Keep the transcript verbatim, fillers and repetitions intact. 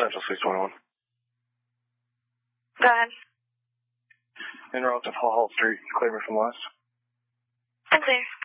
Central six twenty-one. Go ahead. En route to Fall Hall Street, clear me from west. I'm clear.